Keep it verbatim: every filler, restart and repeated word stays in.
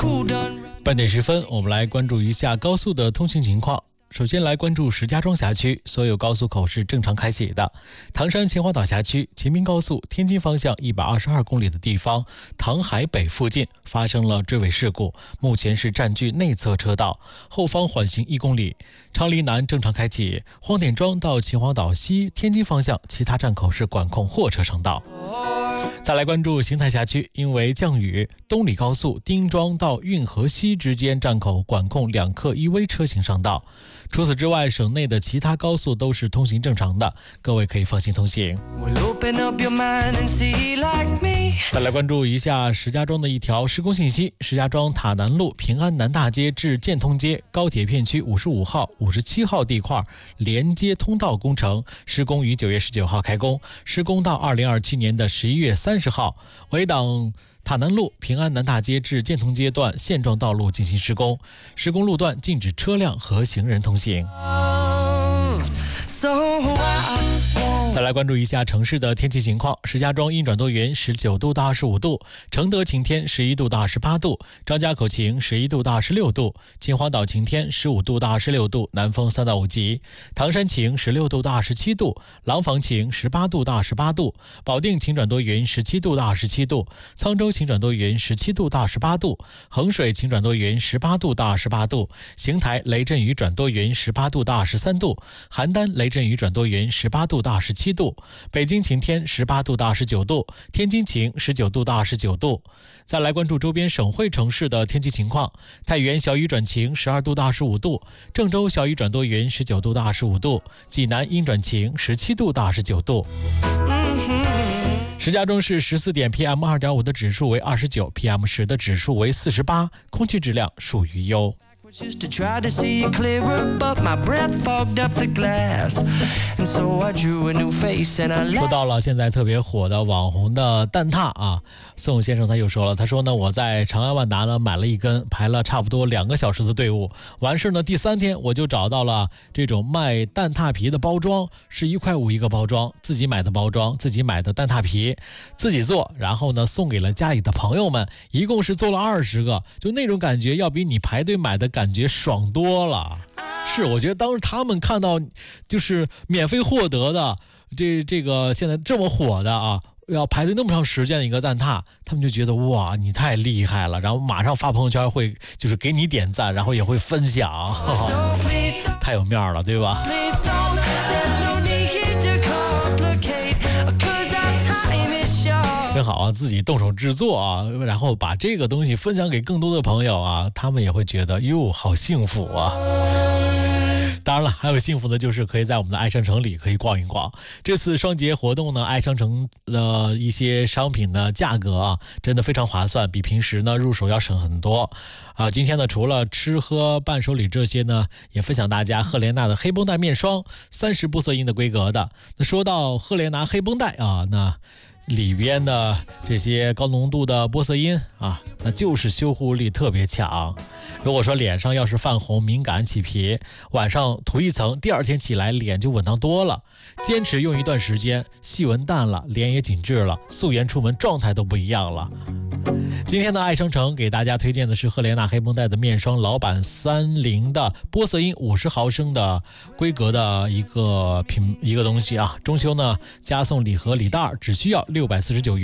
半点十分，我们来关注一下高速的通行情况。首先来关注石家庄辖区，所有高速口是正常开启的。唐山秦皇岛辖区秦滨高速天津方向一百二十二公里的地方，唐海北附近发生了追尾事故，目前是占据内侧车道，后方缓行一公里。昌黎南正常开启，黄点庄到秦皇岛西天津方向其他站口是管控货车声道。再来关注邢台辖区，因为降雨，东里高速丁庄到运河西之间站口管控两客一危车行上道。除此之外，省内的其他高速都是通行正常的，各位可以放心通行。再来关注一下石家庄的一条施工信息，石家庄塔南路平安南大街至建通街高铁片区五十五号、五十七号地块连接通道工程施工于九月十九号开工，施工到二零二七年的十一月三十号，为档塔南路平安南大街至建通街段现状道路进行施工，施工路段禁止车辆和行人通行。再来关注一下城市的天气情况，石家庄阴转多云，十九度到二十五度；承德晴天，十一度到二十八度；张家口晴，十一度到二十六度；秦皇岛晴天，十五度到二十六度，南风三到五级；唐山晴，十六度到二十七度；廊坊晴，十八度到二十八度；保定晴转多云，十七度到二十七度；沧州晴转多云，十七度到二十八度；衡水晴转多云，十八度到二十八度；邢台雷阵雨转多云，十八度到二十三度；邯郸雷阵雨转多云，十八度到二十七度；北京晴天，十八度到二十九度；天津晴，十九度到二十九度。再来关注周边省会城市的天气情况，太原小雨转晴，十二度到二十五度；郑州小雨转多云，十九度到二十五度；济南阴转晴，十七度到二十九度。石家庄市十四点 P M 二点五 的指数为二十九 P M 十 的指数为四十八，空气质量属于优。Just to try to see it clearer, but my breath fogged up the glass, and so I drew a new face and I laughed. 说到了现在特别火的网红的蛋挞啊，宋先生他又说了，他说呢，我在长安万达呢买了一根，排了差不多两个小时的队伍，完事呢第三天我就找到了这种卖蛋挞皮的包装，是一块五一个包装，自己买的包装，自己买的蛋挞皮，自己做，然后呢送给了家里的朋友们，一共是做了二十个，就那种感觉要比你排队买的感觉爽多了。是，我觉得当时他们看到就是免费获得的这这个现在这么火的啊，要排队那么长时间的一个蛋挞，他们就觉得哇你太厉害了，然后马上发朋友圈，会就是给你点赞，然后也会分享，呵呵，太有面了，对吧？真好啊，自己动手制作啊，然后把这个东西分享给更多的朋友啊，他们也会觉得哟好幸福啊。当然了，还有幸福的就是可以在我们的爱商城里可以逛一逛。这次双节活动呢，爱商城的一些商品的价格啊，真的非常划算，比平时呢入手要省很多啊。今天呢，除了吃喝伴手礼这些呢，也分享大家赫莲娜的黑绷带面霜，三十玻色因的规格的。那说到赫莲娜黑绷带啊，那里边的这些高浓度的玻色因啊，那就是修护力特别强。如果说脸上要是泛红、敏感、起皮，晚上涂一层，第二天起来脸就稳当多了。坚持用一段时间，细纹淡了，脸也紧致了，素颜出门状态都不一样了。今天的爱商城给大家推荐的是赫莲娜黑绷带的面霜，老版三零的玻色因五十毫升的规格的一个品一个东西啊。中秋呢加送礼盒礼袋，只需要六百四十九元。